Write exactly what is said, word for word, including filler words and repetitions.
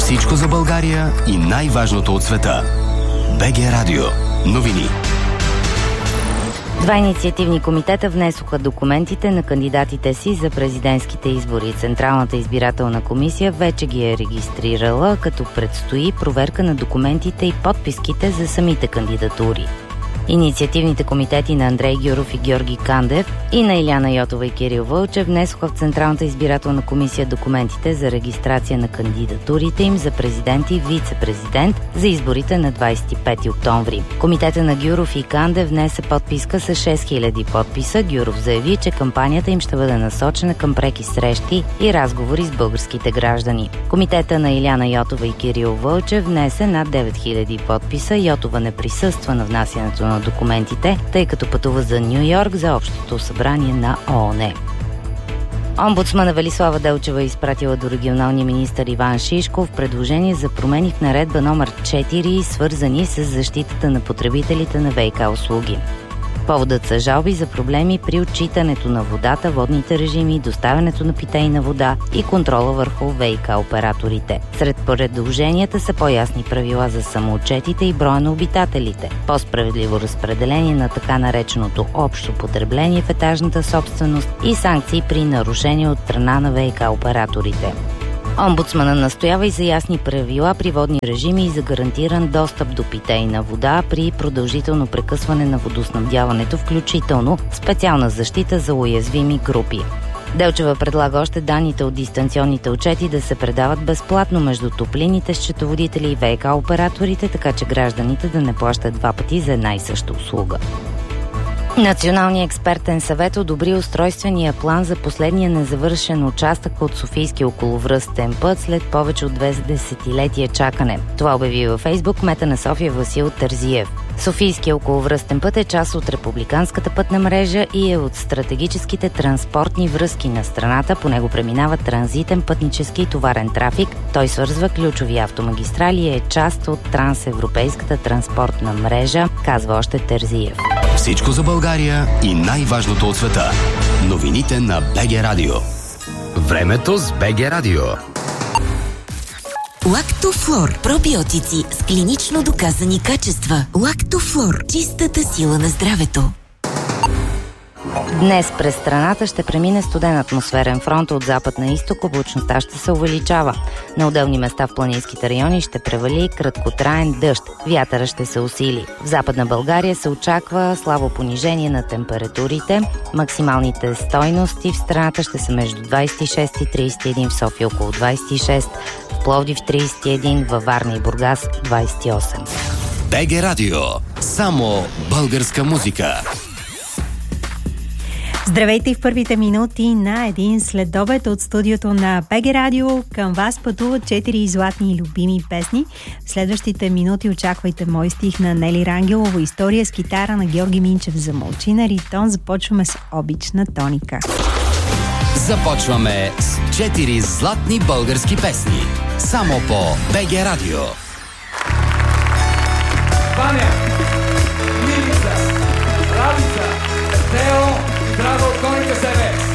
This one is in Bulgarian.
Всичко за България и най-важното от света. БГ Радио. Новини. Два инициативни комитета внесоха документите на кандидатите си за президентските избори. Централната избирателна комисия вече ги е регистрирала, като предстои проверка на документите и подписките за самите кандидатури. Инициативните комитети на Андрей Гюров и Георги Кандев и на Иляна Йотова и Кирил Вълчев внесоха в Централната избирателна комисия документите за регистрация на кандидатурите им за президент и вице-президент за изборите на двадесет и пети октомври. Комитета на Гюров и Кандев внесе подписка с шест хиляди подписа. Гюров заяви, че кампанията им ще бъде насочена към преки срещи и разговори с българските граждани. Комитета на Иляна Йотова и Кирил Вълчев внесе над девет хиляди подписа. Йотова не присъства на внасянето на документите, тъй като пътува за Ню Йорк за общото събрание на ООН. Омбудсмана Велислава Делчева е изпратила до регионалния министър Иван Шишков предложение за промени в наредба номер четири, свързани с защитата на потребителите на ВиК услуги. Поводът са жалби за проблеми при отчитането на водата, водните режими, доставянето на питейна вода и контрола върху ВиК операторите. Сред предложенията са по-ясни правила за самоотчетите и броя на обитателите, по-справедливо разпределение на така нареченото общо потребление в етажната собственост и санкции при нарушение от страна на ВиК операторите. Омбудсмана настоява и за ясни правила при водни режими и за гарантиран достъп до питейна вода при продължително прекъсване на водоснабдяването, включително специална защита за уязвими групи. Делчева предлага още данните от дистанционните отчети да се предават безплатно между топлинните, счетоводители и ВиК операторите, така че гражданите да не плащат два пъти за една и съща услуга. Националният експертен съвет одобри устройствения план за последния незавършен участък от Софийския околовръстен път след повече от две десетилетия чакане. Това обяви във Фейсбук кмета на София Васил Терзиев. Софийския околовръстен път е част от републиканската пътна мрежа и е от стратегическите транспортни връзки на страната. По него преминава транзитен пътнически и товарен трафик. Той свързва ключови автомагистрали и е част от трансевропейската транспортна мрежа, казва още Терзиев. Всичко за България и най-важното от света. Новините на БГ Радио. Времето с БГ Радио. Лактофлор. Пробиотици с клинично доказани качества. Лактофлор. Чистата сила на здравето. Днес през страната ще премине студен атмосферен фронт от запад на изток, облачността ще се увеличава. На отделни места в планинските райони ще превали краткотраен дъжд. Вятъра ще се усили. В Западна България се очаква слабо понижение на температурите. Максималните стойности в страната ще са между двадесет и шест и тридесет и един, в София около двадесет и шест, в Пловдив тридесет и един, във Варна и Бургас двадесет и осем. БГ Радио. Само българска музика. Здравейте в първите минути на един следобед от студиото на БГ Радио. Към вас пътуват четири златни и любими песни. В следващите минути очаквайте мой стих на Нели Рангелова, история с китара на Георги Минчев, Замълчи на ритон. Започваме с Обична тоника. Започваме с четири златни български песни. Само по БГ Радио. Ваня, Милица, Радица, Тео, Драго, Тоника себе.